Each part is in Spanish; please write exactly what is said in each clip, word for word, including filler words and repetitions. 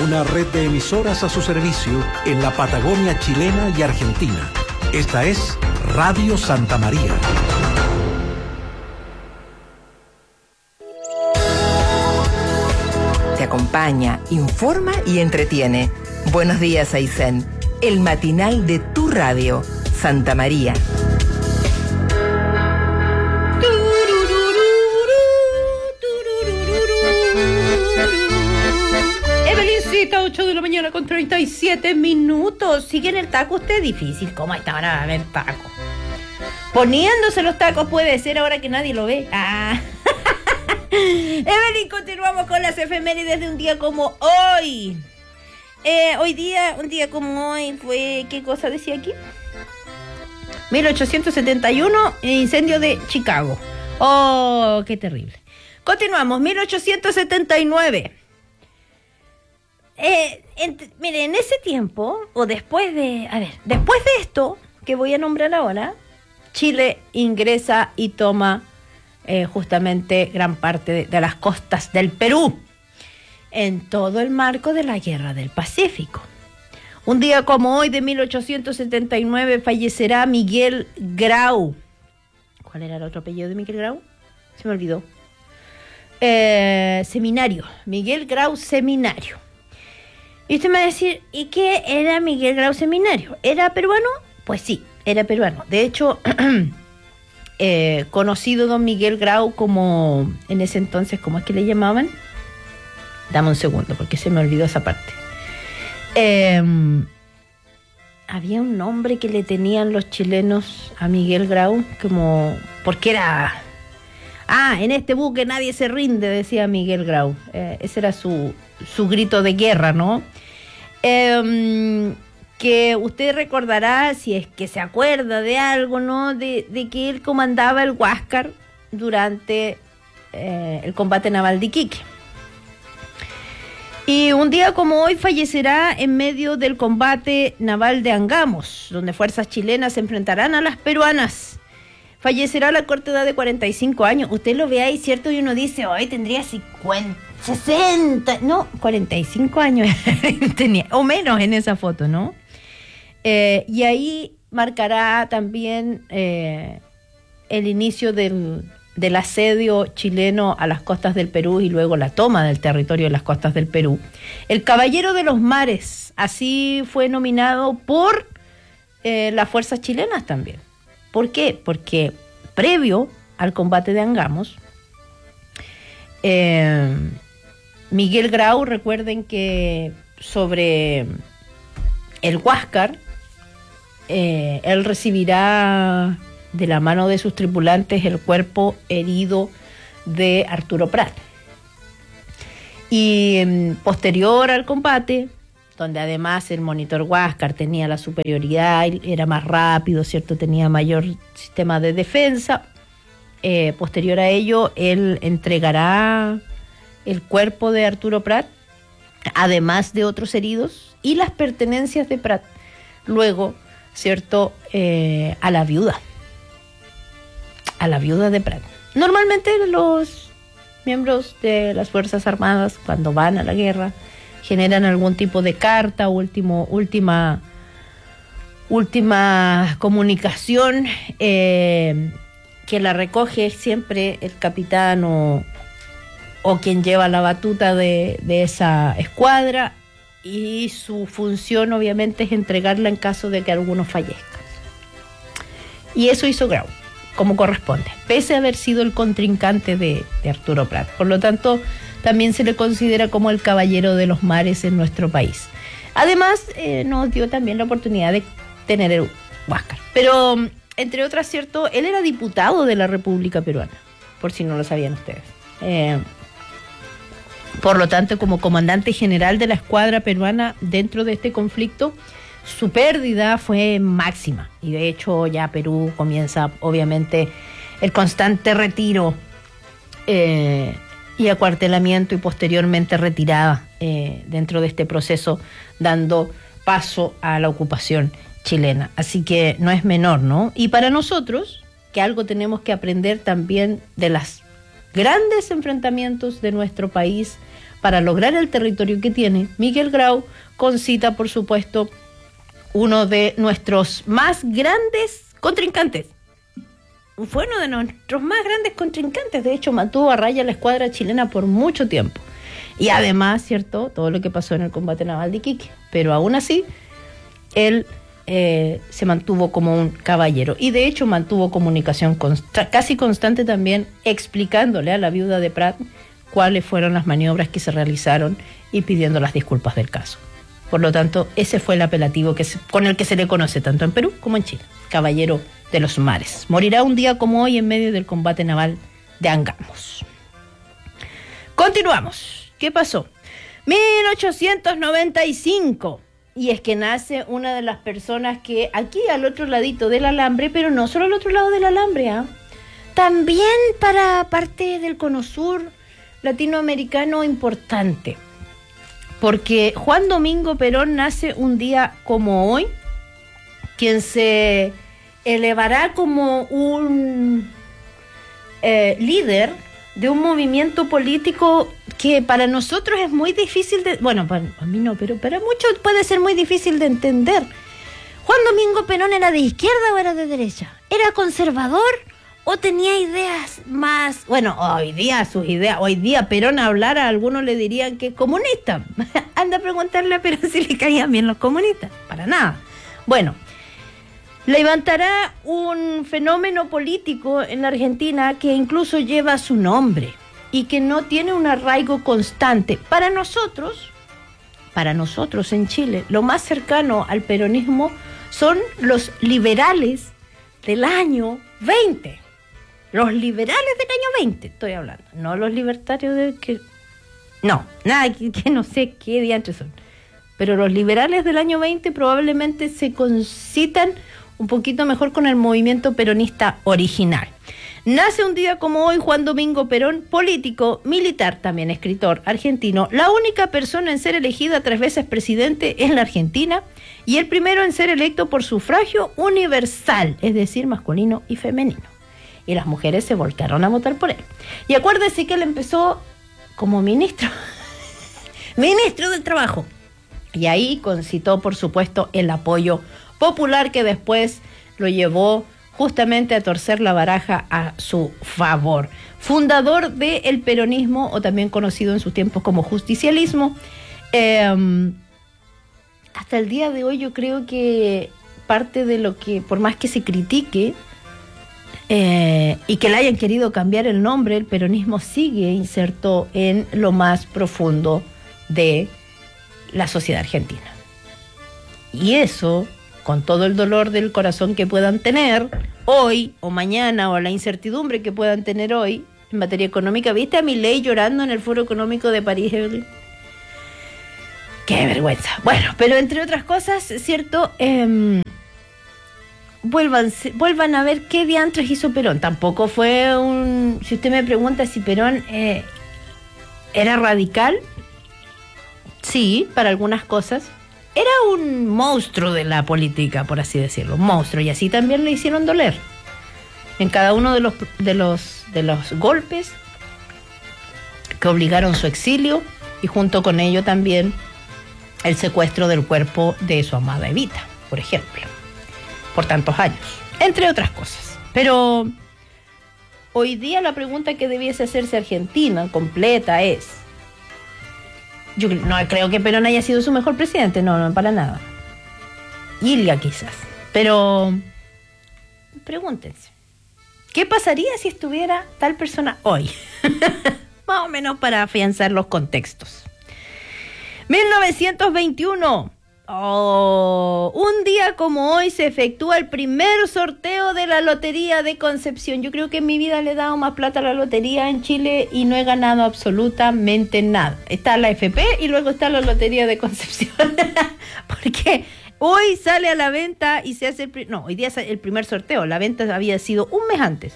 una red de emisoras a su servicio en la Patagonia chilena y argentina. Esta es Radio Santa María. Te acompaña, informa y entretiene. Buenos días, Aysén. El matinal de tu radio, Santa María. Evelincita, ocho de la mañana con treinta y siete minutos. ¿Sigue en el taco usted? Difícil. ¿Cómo está ahora a ver taco? Poniéndose los tacos puede ser ahora que nadie lo ve. Ah. Evelyn, continuamos con las efemérides de un día como hoy. Eh, hoy día, un día como hoy fue, ¿qué cosa decía aquí? mil ochocientos setenta y uno, incendio de Chicago. Oh, qué terrible. Continuamos, mil ochocientos setenta y nueve. Eh, en, mire, en ese tiempo, o después de, a ver, después de esto que voy a nombrar ahora, Chile ingresa y toma eh, justamente gran parte de, de las costas del Perú, en todo el marco de la Guerra del Pacífico. Un día como hoy de mil ochocientos setenta y nueve fallecerá Miguel Grau. ¿Cuál era el otro apellido de Miguel Grau? Se me olvidó. Eh, Seminario. Miguel Grau Seminario. Y usted me va a decir, ¿y qué era Miguel Grau Seminario? ¿Era peruano? Pues sí, era peruano. De hecho, eh, conocido don Miguel Grau como, en ese entonces, ¿cómo es que le llamaban? Dame un segundo, porque se me olvidó esa parte. Eh, había un nombre que le tenían los chilenos a Miguel Grau, como, porque era... Ah, en este buque nadie se rinde, decía Miguel Grau. Eh, ese era su, su grito de guerra, ¿no? Eh, que usted recordará, si es que se acuerda de algo, ¿no? De, de que él comandaba el Huáscar durante eh, el combate naval de Iquique. Y un día como hoy fallecerá en medio del combate naval de Angamos, donde fuerzas chilenas se enfrentarán a las peruanas. Fallecerá a la corta edad de cuarenta y cinco años. Usted lo ve ahí, ¿cierto? Y uno dice, hoy tendría cincuenta, sesenta, no, cuarenta y cinco años tenía, o menos en esa foto, ¿no? Eh, y ahí marcará también eh, el inicio del... del asedio chileno a las costas del Perú y luego la toma del territorio de las costas del Perú. El Caballero de los Mares, así fue nominado por eh, las fuerzas chilenas también. ¿Por qué? Porque previo al combate de Angamos, eh, Miguel Grau, recuerden que sobre el Huáscar, eh, él recibirá de la mano de sus tripulantes el cuerpo herido de Arturo Prat. Y eh, posterior al combate, donde además el monitor Huáscar tenía la superioridad, era más rápido, ¿cierto? Tenía mayor sistema de defensa. Eh, posterior a ello, él entregará el cuerpo de Arturo Prat, además de otros heridos, y las pertenencias de Prat, luego, ¿cierto? Eh, a la viuda. a la viuda de Prat. Normalmente los miembros de las Fuerzas Armadas, cuando van a la guerra, generan algún tipo de carta, último, última, última comunicación, eh, que la recoge siempre el capitán o, o quien lleva la batuta de, de esa escuadra, y su función obviamente es entregarla en caso de que alguno fallezca. Y eso hizo Grau, como corresponde, pese a haber sido el contrincante de, de Arturo Prat. Por lo tanto, también se le considera como el caballero de los mares en nuestro país. Además, eh, nos dio también la oportunidad de tener el Huáscar. Pero, entre otras, cierto, él era diputado de la República Peruana, por si no lo sabían ustedes. Eh, por lo tanto, como comandante general de la escuadra peruana dentro de este conflicto, su pérdida fue máxima, y de hecho ya Perú comienza obviamente el constante retiro eh, y acuartelamiento y posteriormente retirada eh, dentro de este proceso, dando paso a la ocupación chilena. Así que no es menor, ¿no? Y para nosotros, que algo tenemos que aprender también de los grandes enfrentamientos de nuestro país para lograr el territorio que tiene, Miguel Grau concita, por supuesto, uno de nuestros más grandes contrincantes. Fue uno de nuestros más grandes contrincantes, de hecho mantuvo a raya la escuadra chilena por mucho tiempo. Y además, ¿cierto?, todo lo que pasó en el combate naval de Iquique. Pero aún así, él eh, se mantuvo como un caballero. Y de hecho mantuvo comunicación consta- casi constante también, explicándole a la viuda de Prat cuáles fueron las maniobras que se realizaron y pidiendo las disculpas del caso. Por lo tanto, ese fue el apelativo que se, con el que se le conoce tanto en Perú como en Chile. Caballero de los mares. Morirá un día como hoy en medio del combate naval de Angamos. Continuamos. ¿Qué pasó? mil ochocientos noventa y cinco. Y es que nace una de las personas que aquí al otro ladito del alambre, pero no solo al otro lado del alambre, ¿eh? También para parte del cono sur latinoamericano importante. Porque Juan Domingo Perón nace un día como hoy, quien se elevará como un eh, líder de un movimiento político que para nosotros es muy difícil de... Bueno, para a mí no, pero para muchos puede ser muy difícil de entender. ¿Juan Domingo Perón era de izquierda o era de derecha? ¿Era conservador o tenía ideas más... Bueno, hoy día sus ideas... Hoy día Perón hablara, a algunos le dirían que es comunista. Anda a preguntarle a Perón si le caían bien los comunistas. Para nada. Bueno, levantará un fenómeno político en la Argentina que incluso lleva su nombre y que no tiene un arraigo constante. Para nosotros, para nosotros en Chile, lo más cercano al peronismo son los liberales del año veinte. Los liberales del año veinte, estoy hablando. No los libertarios de que... No, nada, que, que no sé qué diantres son. Pero los liberales del año veinte probablemente se concitan un poquito mejor con el movimiento peronista original. Nace un día como hoy Juan Domingo Perón, político, militar, también escritor argentino, la única persona en ser elegida tres veces presidente en la Argentina y el primero en ser electo por sufragio universal, es decir, masculino y femenino. Y las mujeres se volcaron a votar por él. Y acuérdese que él empezó como ministro, ministro del Trabajo. Y ahí concitó, por supuesto, el apoyo popular que después lo llevó justamente a torcer la baraja a su favor. Fundador del peronismo, o también conocido en sus tiempos como justicialismo. Eh, hasta el día de hoy yo creo que parte de lo que, por más que se critique eh, y que le hayan querido cambiar el nombre, el peronismo sigue inserto en lo más profundo de la sociedad argentina. Y eso, con todo el dolor del corazón que puedan tener hoy o mañana, o la incertidumbre que puedan tener hoy en materia económica. ¿Viste a Milei llorando en el Foro Económico de París, Evelyn? ¡Qué vergüenza! Bueno, pero entre otras cosas, ¿cierto? Eh, vuelvan, vuelvan a ver qué diantres hizo Perón. Tampoco fue un... Si usted me pregunta si Perón eh, era radical, sí, para algunas cosas. Era un monstruo de la política, por así decirlo, un monstruo, y así también le hicieron doler. En cada uno de los, de los, de los golpes que obligaron su exilio, y junto con ello también el secuestro del cuerpo de su amada Evita, por ejemplo, por tantos años, entre otras cosas. Pero hoy día la pregunta que debiese hacerse Argentina completa es... Yo no creo que Perón haya sido su mejor presidente, no, no, para nada. Ilia quizás. Pero pregúntense, ¿qué pasaría si estuviera tal persona hoy? Más o menos para afianzar los contextos. mil novecientos veintiuno. Oh, un día como hoy se efectúa el primer sorteo de la Lotería de Concepción. Yo creo que en mi vida le he dado más plata a la lotería en Chile y no he ganado absolutamente nada. Está la F P y luego está la Lotería de Concepción. Porque hoy sale a la venta y se hace el... Pri- no, hoy día es el primer sorteo. La venta había sido un mes antes.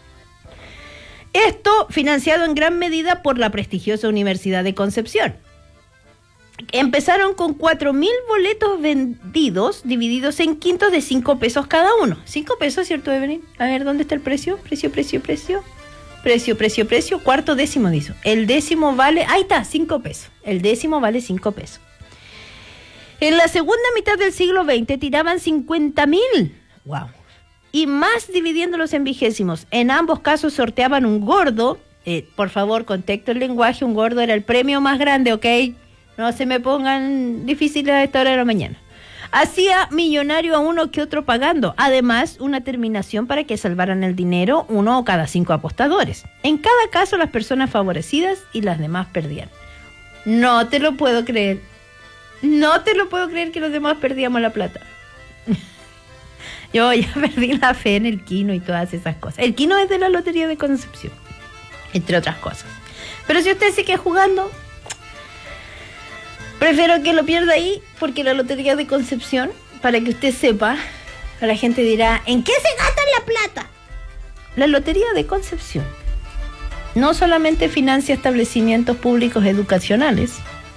Esto financiado en gran medida por la prestigiosa Universidad de Concepción. Empezaron con cuatro mil boletos vendidos, divididos en quintos de cinco pesos cada uno. cinco pesos, ¿cierto, Evelyn? A ver, ¿dónde está el precio? Precio, precio, precio. precio, precio, precio, cuarto décimo dice. El décimo vale, ahí está, cinco pesos. El décimo vale cinco pesos. En la segunda mitad del siglo veinte tiraban cincuenta mil. Wow. Y más dividiéndolos en vigésimos. En ambos casos sorteaban un gordo. Eh, por favor, contexto el lenguaje. Un gordo era el premio más grande, ¿ok? No se me pongan difíciles a esta hora de la mañana. Hacía millonario a uno que otro pagando. Además, una terminación para que salvaran el dinero uno o cada cinco apostadores. En cada caso, las personas favorecidas y las demás perdían. No te lo puedo creer. No te lo puedo creer que los demás perdíamos la plata. Yo ya perdí la fe en el Kino y todas esas cosas. El Kino es de la Lotería de Concepción, entre otras cosas. Pero si usted sigue jugando, prefiero que lo pierda ahí, porque la Lotería de Concepción, para que usted sepa, la gente dirá, ¿en qué se gasta la plata? La Lotería de Concepción no solamente financia establecimientos públicos educacionales,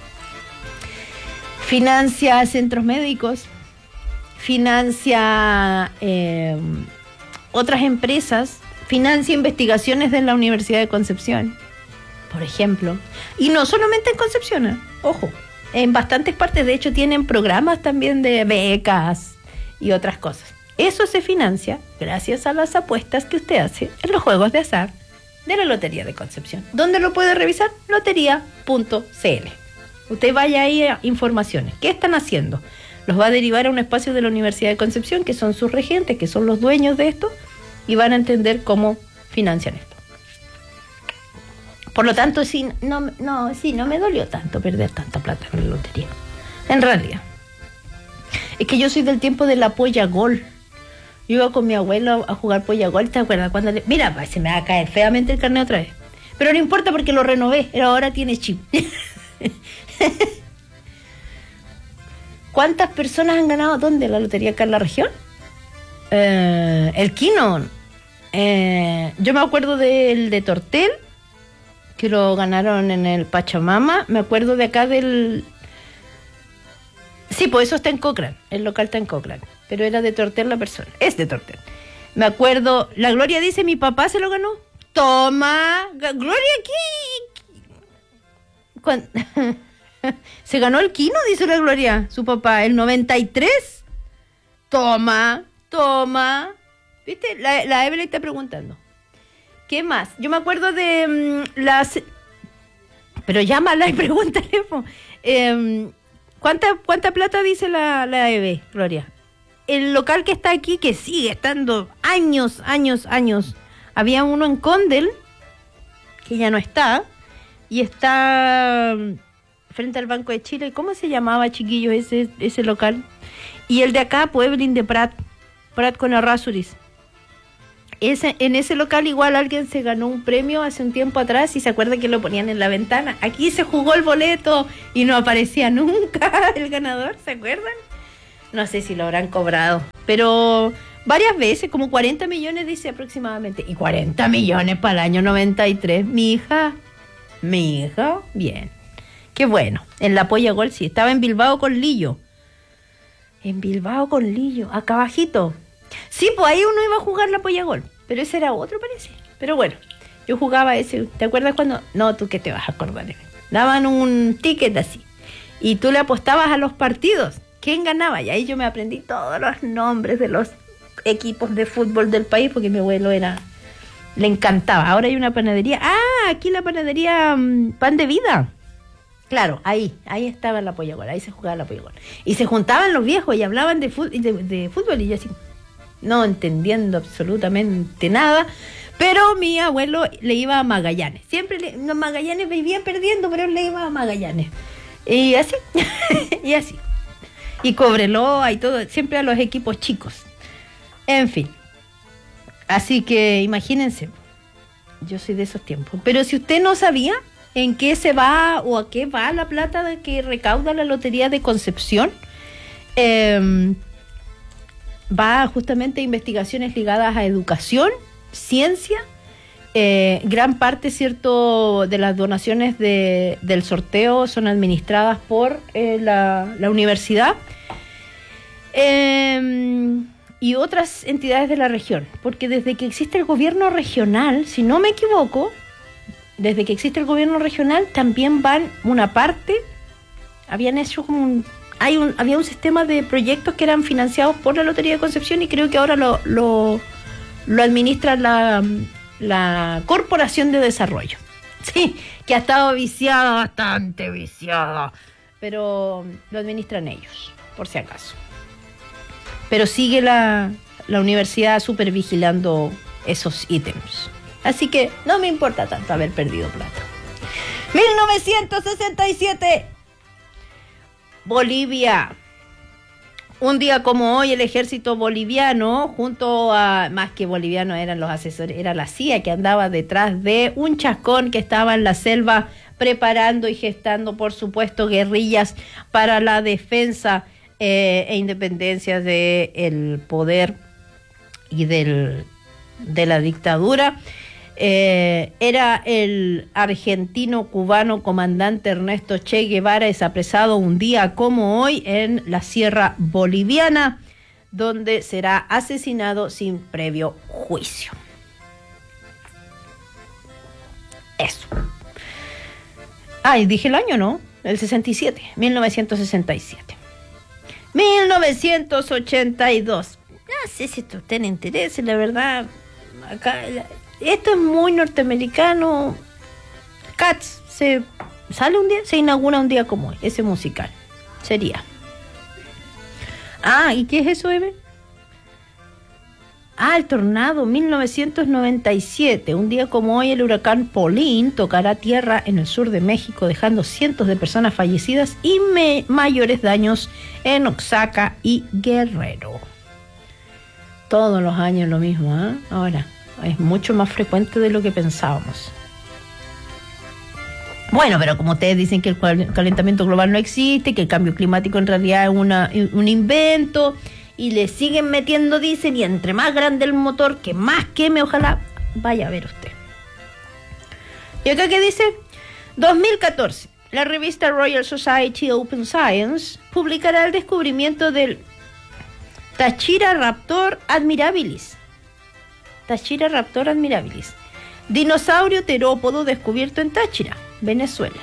financia centros médicos, financia eh, otras empresas, financia investigaciones de la Universidad de Concepción, por ejemplo. Y no solamente en Concepción, ¿eh? Ojo, en bastantes partes, de hecho, tienen programas también de becas y otras cosas. Eso se financia gracias a las apuestas que usted hace en los juegos de azar de la Lotería de Concepción. ¿Dónde lo puede revisar? lotería punto c l. Usted vaya ahí a informaciones. ¿Qué están haciendo? Los va a derivar a un espacio de la Universidad de Concepción, que son sus regentes, que son los dueños de esto, y van a entender cómo financian esto. Por lo tanto, sí, no, no, sí, no me dolió tanto perder tanta plata en la lotería. En realidad. Es que yo soy del tiempo de la polla gol. Yo iba con mi abuelo a jugar polla gol, ¿te acuerdas? Cuando le... Mira, se me va a caer feamente el carnet otra vez. Pero no importa porque lo renové, pero ahora tiene chip. ¿Cuántas personas han ganado dónde? ¿La Lotería acá en la región? Eh, el Kino. Eh, yo me acuerdo del de Tortel, que lo ganaron en el Pachamama. Me acuerdo de acá del... Sí, pues eso está en Cochrane. El local está en Cochrane. Pero era de Tortel la persona. Es de Tortel. Me acuerdo... La Gloria dice, mi papá se lo ganó. Toma. Gloria, aquí. Cuando... Se ganó el Kino, dice la Gloria, su papá, el noventa y tres. Toma, toma. ¿Viste? La, la Evelyn está preguntando. ¿Qué más? Yo me acuerdo de um, las... Pero llámala y pregúntale. Eh, ¿cuánta, ¿Cuánta plata dice la, la Eve, Gloria? El local que está aquí, que sigue estando años, años, años. Había uno en Condel, que ya no está, y está... frente al Banco de Chile. ¿Cómo se llamaba, chiquillos, ese, ese local? Y el de acá, Pueblín de Prat, Prat con Errázuriz. Ese, en ese local igual alguien se ganó un premio hace un tiempo atrás y se acuerda que lo ponían en la ventana. Aquí se jugó el boleto y no aparecía nunca el ganador, ¿se acuerdan? No sé si lo habrán cobrado, pero varias veces, como cuarenta millones dice aproximadamente. Y cuarenta millones para el año noventa y tres. Mi hija, mi hija, bien. Qué bueno. En la Polla Gol sí. Estaba en Bilbao con Lillo. En Bilbao con Lillo. Acá abajito. Sí, pues ahí uno iba a jugar la Polla Gol. Pero ese era otro, parece. Pero bueno, yo jugaba ese. ¿Te acuerdas cuando...? No, tú que te vas a acordar. Daban un ticket así. Y tú le apostabas a los partidos. ¿Quién ganaba? Y ahí yo me aprendí todos los nombres de los equipos de fútbol del país, porque mi abuelo era... Le encantaba. Ahora hay una panadería. Ah, aquí la panadería um, Pan de Vida. Claro, ahí, ahí estaba la Polla Gol, ahí se jugaba la Polla Gol. Y se juntaban los viejos y hablaban de, fut- de, de fútbol y yo así, no entendiendo absolutamente nada. Pero mi abuelo le iba a Magallanes. Siempre le, los Magallanes vivían perdiendo, pero él le iba a Magallanes. Y así, y así. Y Cobreloa y todo, siempre a los equipos chicos. En fin. Así que imagínense, yo soy de esos tiempos. Pero si usted no sabía en qué se va o a qué va la plata de que recauda la Lotería de Concepción, eh, va justamente a investigaciones ligadas a educación, ciencia, eh, gran parte, cierto, de las donaciones de, del sorteo son administradas por eh, la, la universidad. Eh, y otras entidades de la región, porque desde que existe el gobierno regional, si no me equivoco, desde que existe el gobierno regional también van una parte, habían hecho como un, hay un, había un sistema de proyectos que eran financiados por la Lotería de Concepción y creo que ahora lo, lo, lo administra la, la Corporación de Desarrollo. Sí, que ha estado viciada, bastante viciada, pero lo administran ellos, por si acaso. Pero sigue la, la universidad supervigilando esos ítems. Así que no me importa tanto haber perdido plata. mil novecientos sesenta y siete, Bolivia. Un día como hoy, el ejército boliviano, junto a, más que bolivianos eran los asesores, era la C I A que andaba detrás de un chascón que estaba en la selva preparando y gestando, por supuesto, guerrillas para la defensa eh, e independencia del poder y del, de la dictadura. Eh, era el argentino-cubano comandante Ernesto Che Guevara, es apresado un día como hoy en la Sierra Boliviana, donde será asesinado sin previo juicio. Eso. Ay, dije el año, ¿no? El sesenta y siete, mil novecientos sesenta y siete. mil novecientos ochenta y dos. No sé si esto a usted le interesa, la verdad. Acá... Esto es muy norteamericano. Cats se sale un día, se inaugura un día como hoy, ese musical. Sería. Ah, ¿y qué es eso, Eve? Ah, el tornado, mil novecientos noventa y siete. Un día como hoy, el huracán Pauline tocará tierra en el sur de México, dejando cientos de personas fallecidas y me- mayores daños en Oaxaca y Guerrero. Todos los años lo mismo, ¿eh? Ahora. Es mucho más frecuente de lo que pensábamos. Bueno, pero como ustedes dicen que el calentamiento global no existe, que el cambio climático en realidad es una, un invento, y le siguen metiendo diésel, y entre más grande el motor, que más queme, ojalá, vaya a ver usted. ¿Y acá qué dice? dos mil catorce, la revista Royal Society Open Science publicará el descubrimiento del Tachiraptor admirabilis. Tachiraptor admirabilis, dinosaurio terópodo descubierto en Táchira, Venezuela.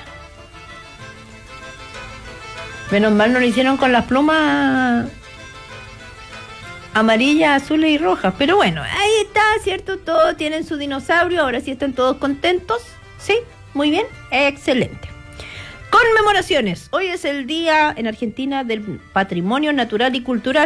Menos mal no lo hicieron con las plumas amarillas, azules y rojas, pero bueno, ahí está, ¿cierto? Todos tienen su dinosaurio, ahora sí están todos contentos, ¿sí? Muy bien, excelente. Conmemoraciones. Hoy es el día en Argentina del Patrimonio Natural y Cultural.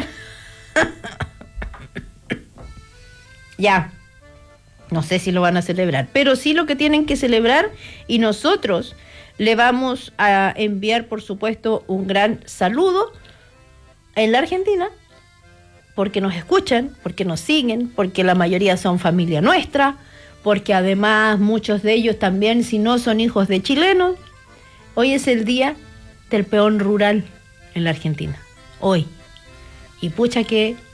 Ya, no sé si lo van a celebrar, pero sí lo que tienen que celebrar, y nosotros le vamos a enviar, por supuesto, un gran saludo en la Argentina, porque nos escuchan, porque nos siguen, porque la mayoría son familia nuestra, porque además muchos de ellos también, si no son hijos de chilenos. Hoy es el día del peón rural en la Argentina, hoy. Y pucha que